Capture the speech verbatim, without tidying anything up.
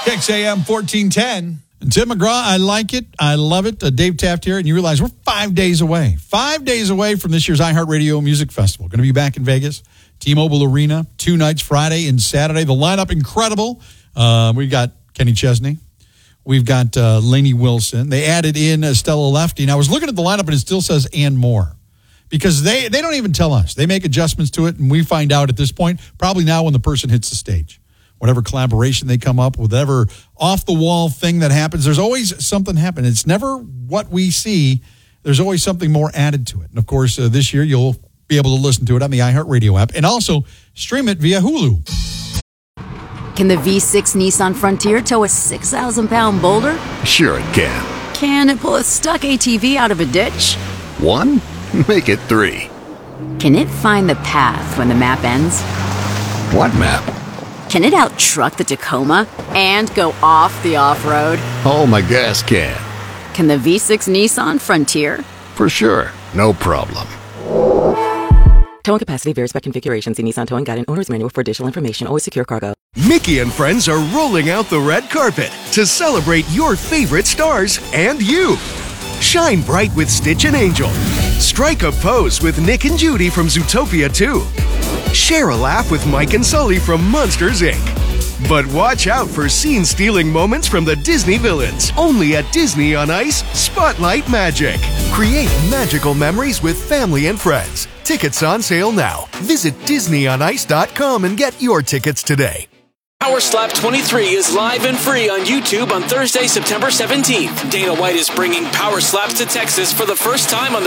X A M fourteen ten. Tim McGraw, I like it. I love it. Uh, Dave Taft here. And you realize we're five days away. Five days away from this year's iHeartRadio Music Festival. Going to be back in Vegas. T-Mobile Arena. Two nights, Friday and Saturday. The lineup, incredible. Uh, we got Kenny Chesney. We've got uh, Lainey Wilson. They added in uh, Stella Lefty. Now, I was looking at the lineup, and it still says and more. Because they, they don't even tell us. They make adjustments to it, and we find out at this point, probably now when the person hits the stage. Whatever collaboration they come up with, whatever off-the-wall thing that happens, there's always something happening. It's never what we see. There's always something more added to it. And, of course, uh, this year you'll be able to listen to it on the iHeartRadio app and also stream it via Hulu. Can the V six Nissan Frontier tow a six thousand pound boulder? Sure it can. Can it pull a stuck A T V out of a ditch? One? Make it three. Can it find the path when the map ends? What map? Can it out-truck the Tacoma and go off the off-road? Oh, my gas can. Can the V six Nissan Frontier? For sure. No problem. Towing capacity varies by configuration. See Nissan Towing Guide and Owner's Manual for additional information. Always secure cargo. Mickey and friends are rolling out the red carpet to celebrate your favorite stars and you. Shine bright with Stitch and Angel. Strike a pose with Nick and Judy from Zootopia two. Share a laugh with Mike and Sully from Monsters, Incorporated. But watch out for scene-stealing moments from the Disney villains. Only at Disney on Ice, Spotlight Magic. Create magical memories with family and friends. Tickets on sale now. Visit Disney on Ice dot com and get your tickets today. Power Slap twenty-three is live and free on YouTube on Thursday, September seventeenth. Dana White is bringing Power Slaps to Texas for the first time on the